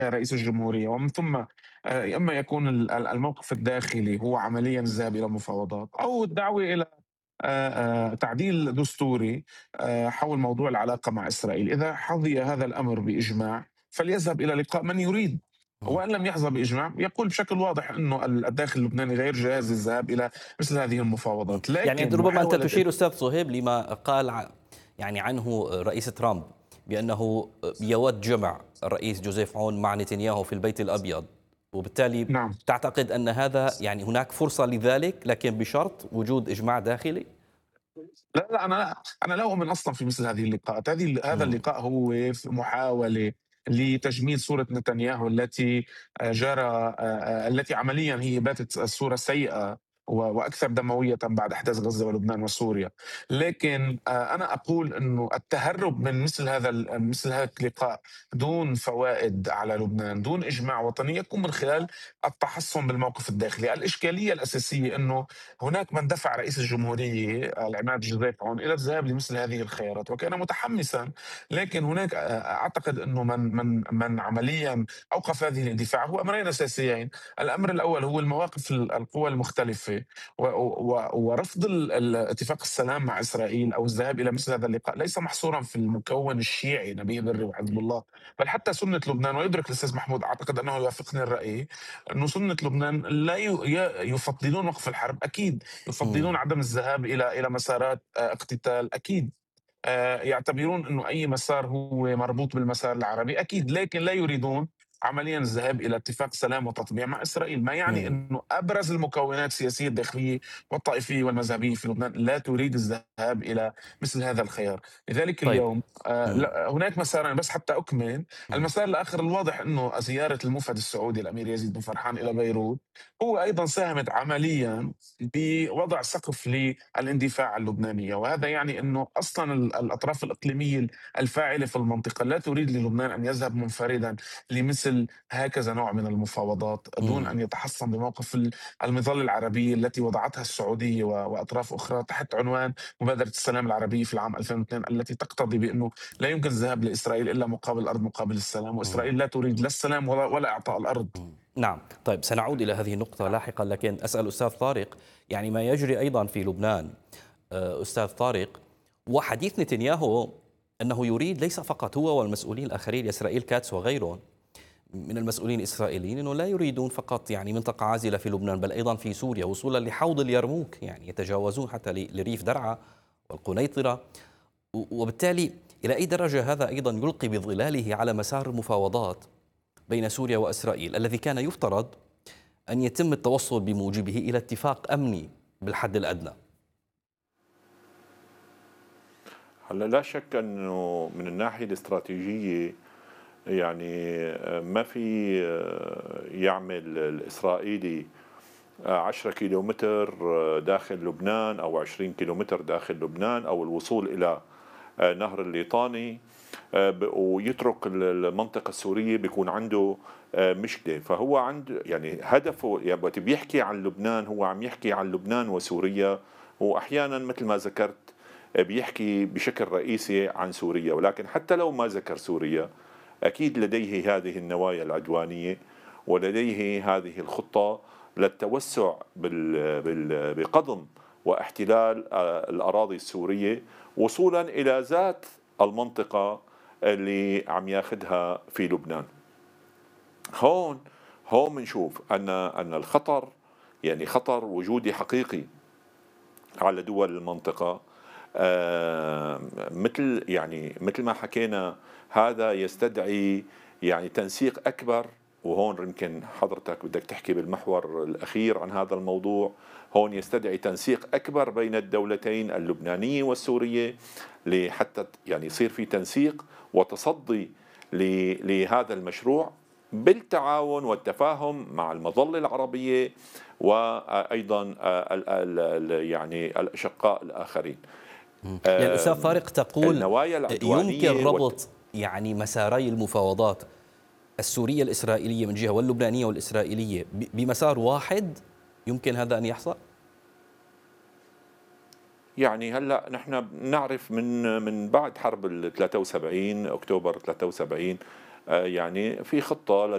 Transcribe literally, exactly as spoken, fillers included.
رئيس الجمهورية، ومن ثم آآ إما يكون ال ال الموقف الداخلي هو عمليًا الذهاب إلى مفاوضات، أو الدعوة إلى آآ آآ تعديل دستوري آآ حول موضوع العلاقة مع إسرائيل. إذا حظي هذا الأمر بإجماع فليذهب إلى لقاء من يريد، إمم. وإن لم يحظى بإجماع يقول بشكل واضح إنه ال الداخل اللبناني غير جاهز للذهاب إلى مثل هذه إمم. المفاوضات، يعني أنت لكن ربما أنت محاولة تشير أستاذ صهيب لما قال ع يعني عنه الرئيس ترامب، بأنه يود جمع الرئيس جوزيف عون مع نتنياهو في البيت الأبيض، وبالتالي نعم. تعتقد أن هذا يعني هناك فرصة لذلك، لكن بشرط وجود إجماع داخلي؟ لا، لا، أنا أنا لا أؤمن أصلًا في مثل هذه اللقاءات. هذه هذا إمم. اللقاء هو ف محاولة لتجميد صورة نتنياهو التي آآ جرى آآ آآ التي عمليًا هي باتت الصورة سيئة و وأكثر دموية بعد أحداث غزة ولبنان وسوريا. لكن آآ أنا أقول إنه التهرب من مثل هذا ال مثل هذا اللقاء دون فوائد على لبنان، دون إجماع وطني، يكون من خلال التحصن بالموقف الداخلي. الإشكالية الأساسية إنه هناك من دفع رئيس الجمهورية العماد جوزيف عون إلى الذهاب لمثل هذه الخيارات وكان متحمسا، لكن هناك أعتقد أنه من من من عمليا أوقف هذه الاندفاع هو أمرين أساسيين. الأمر الأول هو المواقف ال- القوى المختلفة و- و- ورفض ال- ال- اتفاق السلام مع إسرائيل أو الذهاب إلى مثل هذا اللقاء ليس محصورا في المكون الشيعي نبيه بري وحزب الله، بل حتى سنة لبنان. ويدرك الأستاذ محمود، أعتقد أنه يوافقني الرأي، أنه سنة لبنان لا ي- ي- يفضلون وقف الحرب أكيد، يفضلون إمم. عدم الذهاب إلى إلى مسارات آآ اقتتال أكيد، آآ يعتبرون إنه أي مسار هو مربوط بالمسار العربي أكيد، لكن لا يريدون عمليًا الذهاب إلى اتفاق سلام وتطبيع مع إسرائيل، ما يعني إمم. إنه أبرز المكونات السياسية الداخلية والطائفية والمذهبية في لبنان لا تريد الذهاب إلى مثل هذا الخيار. لذلك طيب. اليوم آآ إمم. ل هناك مسارين بس حتى أكمل. إمم. المسار الآخر الواضح إنه زيارة المُفَد السعودي الأمير يزيد بن فرحان إلى بيروت هو أيضًا ساهمت عمليًا بوضع سقف للاندفاع اللبنانية، وهذا يعني أنه أصلا ال- الأطراف الإقليمية الفاعلة في المنطقة لا تريد للبنان أن يذهب منفردا لمثل هكذا نوع من المفاوضات دون إمم. أن يتحصن بموقف ال- المظلة العربية التي وضعتها السعودية و- وأطراف أخرى تحت عنوان مبادرة السلام العربية في العام ألفين واثنين، التي تقتضي بأنه لا يمكن الذهاب لإسرائيل إلا مقابل الأرض مقابل السلام، إمم. وإسرائيل لا تريد لا السلام ولا, ولا إعطاء الأرض. إمم. نعم. طيب سنعود إلى هذه النقطة لاحقًا، لكن أسأل أستاذ طارق، يعني ما يجري أيضًا في لبنان آآ أستاذ طارق، وحديث نتنياهو أنه يريد ليس فقط هو والمسؤولين الآخرين إسرائيل كاتس وغيرهم من المسؤولين الإسرائيليين، أنه لا يريدون فقط يعني منطقة عازلة في لبنان بل أيضًا في سوريا وصولًا لحوض اليرموك، يعني يتجاوزون حتى ل لريف درعا والقنيطرة، و وبالتالي إلى أي درجة هذا أيضًا يلقي بظلاله على مسار المفاوضات بين سوريا وإسرائيل الذي كان يفترض أن يتم التوصل بموجبه إلى اتفاق أمني بالحد الأدنى؟ هلا لا شك انه من الناحيه الاستراتيجيه يعني ما في يعمل الاسرائيلي عشرة كيلومتر داخل لبنان او عشرين كيلومتر داخل لبنان او الوصول الى نهر الليطاني ويترك المنطقه السوريه، بيكون عنده مشكله. فهو عنده يعني هدفه، يعني وقت بيحكي عن لبنان هو عم يحكي عن لبنان وسوريا، واحيانا مثل ما ذكرت بيحكي بشكل رئيسي عن سوريا. ولكن حتى لو ما ذكر سوريا أكيد لديه هذه النوايا العدوانية ولديه هذه الخطة للتوسع بال بال بقضم واحتلال الأراضي السورية وصولا إلى ذات المنطقة اللي عم ياخذها في لبنان. هون هون بنشوف أن أن الخطر يعني خطر وجودي حقيقي على دول المنطقة. آه، مثل يعني مثل ما حكينا، هذا يستدعي يعني تنسيق أكبر. وهون يمكن حضرتك بدك تحكي بالمحور الأخير عن هذا الموضوع. هون يستدعي تنسيق أكبر بين الدولتين اللبنانية والسورية لحتى يعني يصير في تنسيق وتصدي لهذا المشروع بالتعاون والتفاهم مع المظلة العربية وأيضا يعني الأشقاء الآخرين. إمم. يعني أستاذ طارق تقول النوايا يمكن العدوانية والت... ربط يعني مساري المفاوضات السورية الإسرائيلية من جهة واللبنانية والإسرائيلية ب بمسار واحد، يمكن هذا أن يحصل؟ يعني هلا نحن بنعرف من من بعد حرب ال ثلاثة وسبعين اكتوبر ثلاثة وسبعين، آه، يعني في خطة